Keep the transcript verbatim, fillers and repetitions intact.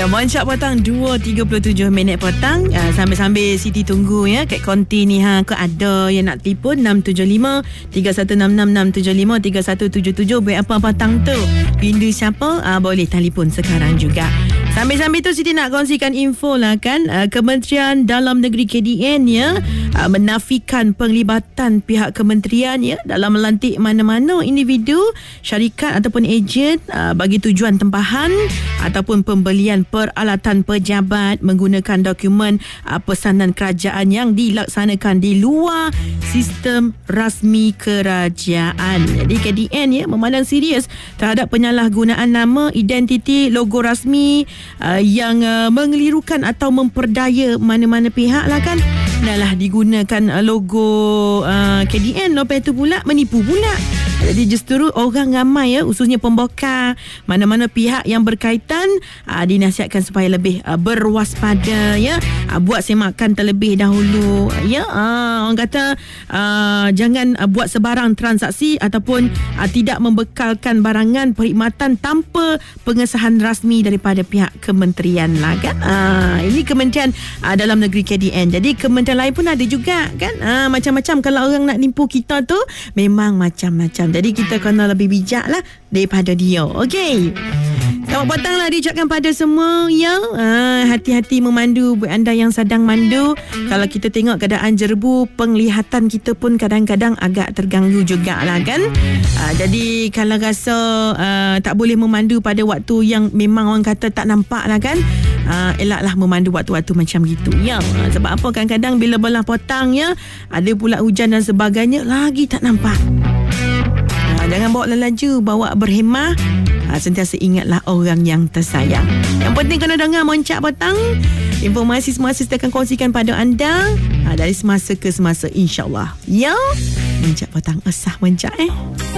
Moncak petang dua tiga puluh tujuh minit petang. uh, Sambil-sambil Siti tunggu ya kat konti ni ha, ke ada yang nak telefon enam tujuh lima tiga satu enam enam enam tujuh lima tiga satu tujuh tujuh. Buat apa petang tu? Rindu siapa? uh, Boleh telefon sekarang juga. Sambil-sambil tu Siti nak kongsikan info lah kan. uh, Kementerian Dalam Negeri K D N ya uh, menafikan penglibatan pihak kementerian ya dalam melantik mana-mana individu, syarikat ataupun ejen uh, bagi tujuan tempahan ataupun pembelian peralatan pejabat menggunakan dokumen uh, pesanan kerajaan yang dilaksanakan di luar sistem rasmi kerajaan. Jadi K D N ya memandang serius terhadap penyalahgunaan nama, identiti, logo rasmi uh, yang uh, mengelirukan atau memperdaya mana-mana pihak lah kan. Dah digunakan uh, logo uh, K D N, lepas tu pula menipu pula. Jadi justru orang ramai ya, khususnya pembokar, mana-mana pihak yang berkaitan uh, dinasihatkan supaya lebih uh, berwaspada ya, uh, buat semakan terlebih dahulu ya. Uh, orang kata uh, jangan uh, buat sebarang transaksi ataupun uh, tidak membekalkan barangan perkhidmatan tanpa pengesahan rasmi daripada pihak kementerian lah kan. Uh, ini Kementerian uh, Dalam Negeri K D N. Jadi kementerian lain pun ada juga kan. Uh, macam-macam kalau orang nak nipu kita tu memang macam-macam. Jadi kita kena lebih bijak lah daripada dia. Okey. Selamat petang lah diucapkan pada semua ya. Ha, hati-hati memandu buat anda yang sedang mandu. Kalau kita tengok keadaan jerbu, penglihatan kita pun kadang-kadang agak terganggu jugalah kan. Ha, jadi kalau rasa uh, tak boleh memandu pada waktu yang memang orang kata tak nampak lah kan, uh, elaklah memandu waktu-waktu macam gitu ya. Ha, sebab apa kadang-kadang bila belah petang ya, ada pula hujan dan sebagainya, lagi tak nampak. Ha, jangan bawa lelaju, bawa berhemah. Ha, sentiasa ingatlah orang yang tersayang. Yang penting kena dengar Moncak Petang. Informasi semasa kita akan kongsikan pada anda ha, dari semasa ke semasa, insyaAllah. Ya, Moncak Petang, asah Moncak eh.